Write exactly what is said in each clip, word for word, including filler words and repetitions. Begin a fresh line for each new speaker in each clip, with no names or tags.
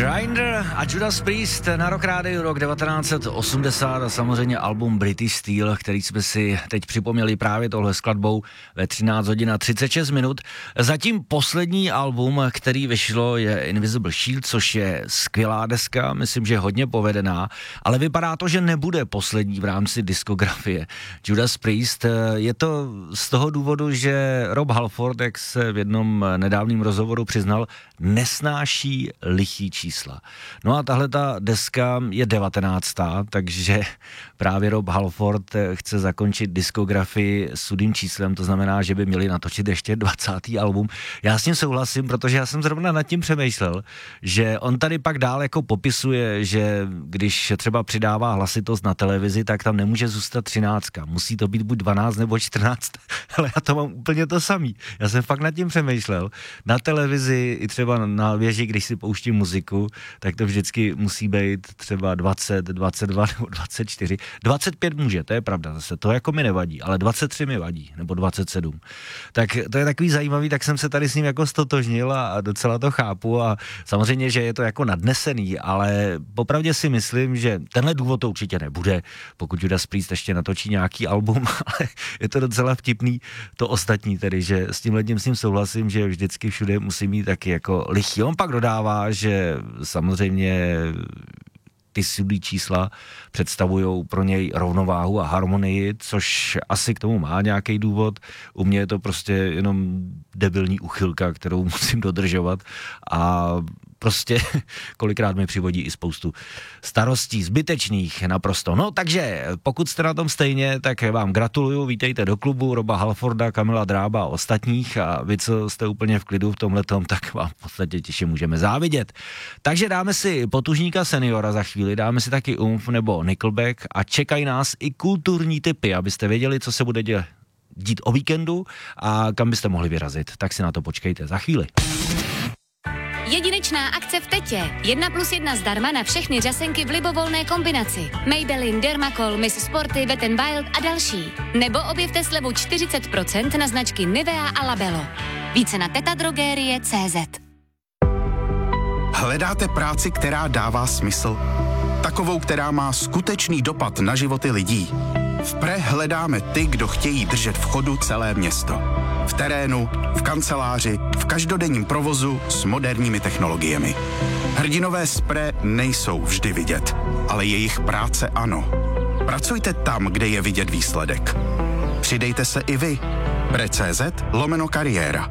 Grindr a Judas Priest na Rock Radio rok devatenáct set osmdesát a samozřejmě album British Steel, který jsme si teď připomněli právě tohle skladbou ve třináct hodin a třicet šest minut. Zatím poslední album, který vyšlo, je Invisible Shield, což je skvělá deska, myslím, že hodně povedená, ale vypadá to, že nebude poslední v rámci diskografie Judas Priest. Je to z toho důvodu, že Rob Halford, jak se v jednom nedávném rozhovoru přiznal, nesnáší lichý čísla. No a tahle ta deska je devatenáctá, takže právě Rob Halford chce zakončit diskografii sudým číslem, to znamená, že by měli natočit ještě dvacátý album. Já s tím souhlasím, protože já jsem zrovna nad tím přemýšlel, že on tady pak dál jako popisuje, že když třeba přidává hlasitost na televizi, tak tam nemůže zůstat třináctka. Musí to být buď dvanáct nebo čtrnáct. Ale já to mám úplně to samý. Já jsem fakt nad tím přemýšlel. Na televizi i třeba na věži, když si pouštím muziku, tak to vždycky musí být třeba dvacet, dvacet dva nebo dvacet čtyři. dvacet pět může, to je pravda, zase to jako mi nevadí, ale dvacet tři mi vadí, nebo dvacet sedm. Tak to je takový zajímavý, tak jsem se tady s ním jako stotožnil a docela to chápu a samozřejmě, že je to jako nadnesený, ale popravdě si myslím, že tenhle důvod to určitě nebude, pokud Judas Priest ještě natočí nějaký album, ale je to docela vtipný to ostatní, tedy, že s tím letím s ním souhlasím, že vždycky všude musí mít taky jako lichý. On pak dodává, že samozřejmě ty sudý čísla představují pro něj rovnováhu a harmonii, což asi k tomu má nějaký důvod. U mě je to prostě jenom debilní uchylka, kterou musím dodržovat a prostě kolikrát mi přivodí i spoustu starostí, zbytečných naprosto. No takže pokud jste na tom stejně, tak vám gratuluju, vítejte do klubu Roba Halforda, Kamila Drába a ostatních a vy, co jste úplně v klidu v tomhletom, tak vám v podstatě těžce můžeme závidět. Takže dáme si Potužníka seniora za chvíli, dáme si taky Umf nebo Nickelback a čekají nás i kulturní tipy, abyste věděli, co se bude dělat dít o víkendu a kam byste mohli vyrazit. Tak si na to počkejte za chvíli.
Jedinečná akce v Tetě. Jedna plus jedna zdarma na všechny řasenky v libovolné kombinaci. Maybelline, Dermacol, Miss Sporty, Wet n Wild a další. Nebo objevte slevu čtyřicet procent na značky Nivea a Labello. Více na tetadrogerie tečka cé zet.
Hledáte práci, která dává smysl? Takovou, která má skutečný dopad na životy lidí? V Pre hledáme ty, kdo chtějí držet v chodu celé město. V terénu, v kanceláři, v každodenním provozu s moderními technologiemi. Hrdinové z Pre nejsou vždy vidět, ale jejich práce ano. Pracujte tam, kde je vidět výsledek. Přidejte se i vy. Pre tečka cé zet lomeno kariéra.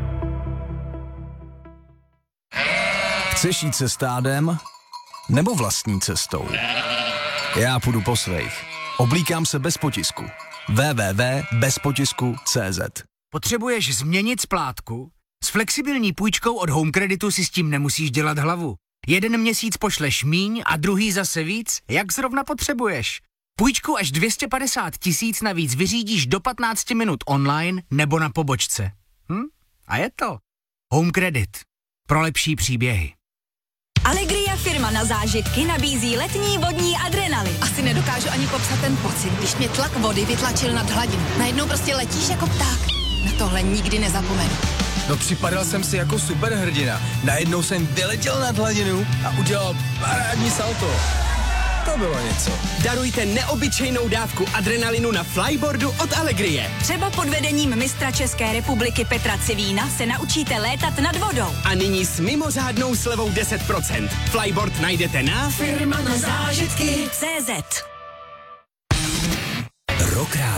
Chceš jít se stádem? Nebo vlastní cestou? Já půjdu po svých. Oblíkám se bez potisku. w w w tečka bez potisku tečka cé zet.
Potřebuješ změnit splátku? S flexibilní půjčkou od Home Creditu si s tím nemusíš dělat hlavu. Jeden měsíc pošleš míň a druhý zase víc, jak zrovna potřebuješ. Půjčku až dvě stě padesát tisíc navíc vyřídíš do patnáct minut online nebo na pobočce. Hm? A je to. Home Credit. Pro lepší příběhy.
Allegria, firma na zážitky, nabízí letní vodní adrenalin.
Asi nedokážu ani popsat ten pocit, když mě tlak vody vytlačil nad hladinu. Najednou prostě letíš jako pták. Na tohle nikdy nezapomenu.
No připadal jsem si jako superhrdina. Najednou jsem vyletěl nad hladinu a udělal parádní salto. To bylo něco.
Darujte neobyčejnou dávku adrenalinu na flyboardu od Allegrie.
Třeba pod vedením mistra České republiky Petra Civína se naučíte létat nad vodou.
A nyní s mimořádnou slevou deset procent. Flyboard najdete na
firma na zážitky tečka cé zet.
Rock